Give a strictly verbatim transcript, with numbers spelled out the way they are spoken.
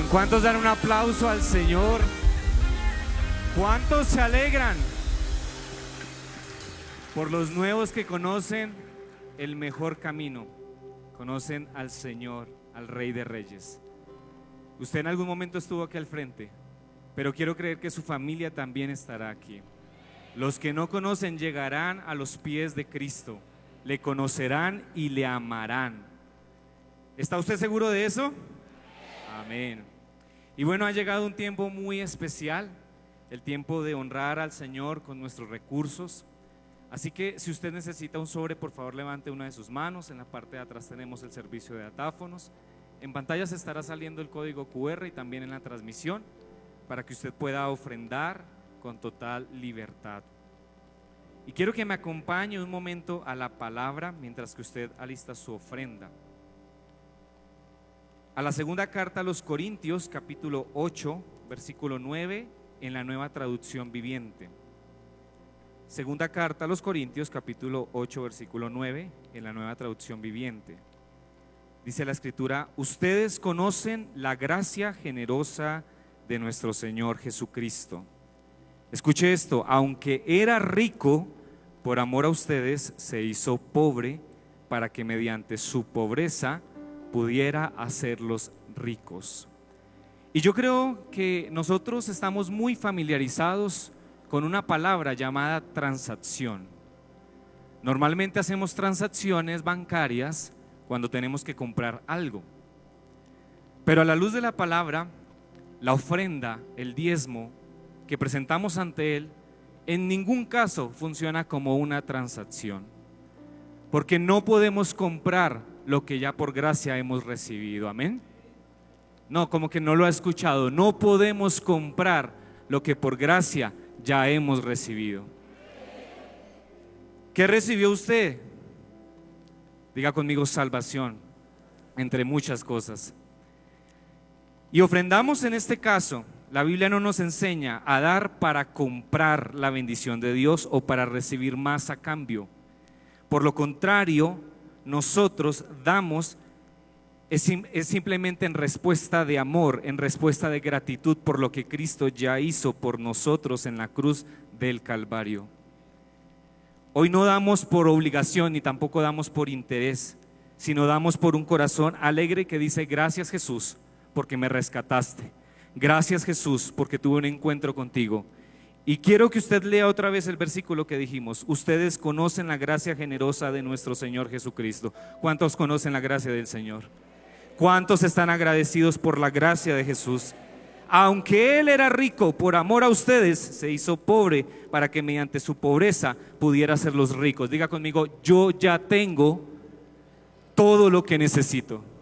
¿Cuántos dan un aplauso al Señor? ¿Cuántos se alegran por los nuevos que conocen el mejor camino? Conocen al Señor, al Rey de Reyes. Usted en algún momento estuvo aquí al frente, pero quiero creer que su familia también estará aquí. Los que no conocen llegarán a los pies de Cristo, le conocerán y le amarán. ¿Está usted seguro de eso? Amén. Y bueno, ha llegado un tiempo muy especial, el tiempo de honrar al Señor con nuestros recursos. Así que si usted necesita un sobre, por favor levante una de sus manos. En la parte de atrás tenemos el servicio de datáfonos. En pantalla se estará saliendo el código cu erre y también en la transmisión, para que usted pueda ofrendar con total libertad. Y quiero que me acompañe un momento a la palabra mientras que usted alista su ofrenda. A la segunda carta a los Corintios, capítulo ocho, versículo nueve, en la Nueva Traducción Viviente. Segunda carta a los Corintios, capítulo ocho, versículo nueve, en la Nueva Traducción Viviente. Dice la Escritura: ustedes conocen la gracia generosa de nuestro Señor Jesucristo. Escuche esto: aunque era rico, por amor a ustedes se hizo pobre, para que mediante su pobreza pudiera hacerlos ricos. Y yo creo que nosotros estamos muy familiarizados con una palabra llamada transacción. Normalmente hacemos transacciones bancarias cuando tenemos que comprar algo. Pero a la luz de la palabra, la ofrenda, el diezmo que presentamos ante Él, en ningún caso funciona como una transacción, porque no podemos comprar lo que ya por gracia hemos recibido. Amén. No, como que no lo ha escuchado. No podemos comprar lo que por gracia ya hemos recibido. ¿Qué recibió usted? Diga conmigo: salvación, entre muchas cosas. Y ofrendamos en este caso. La Biblia no nos enseña a dar para comprar la bendición de Dios o para recibir más a cambio. Por lo contrario, nosotros damos es, es simplemente en respuesta de amor, en respuesta de gratitud por lo que Cristo ya hizo por nosotros en la cruz del Calvario. Hoy no damos por obligación ni tampoco damos por interés, sino damos por un corazón alegre que dice: gracias Jesús porque me rescataste, gracias Jesús porque tuve un encuentro contigo. Y quiero que usted lea otra vez el versículo que dijimos: ustedes conocen la gracia generosa de nuestro Señor Jesucristo. ¿Cuántos conocen la gracia del Señor? ¿Cuántos están agradecidos por la gracia de Jesús? Aunque Él era rico, por amor a ustedes se hizo pobre, para que mediante su pobreza pudiera hacerlos ricos. Diga conmigo: yo ya tengo todo lo que necesito.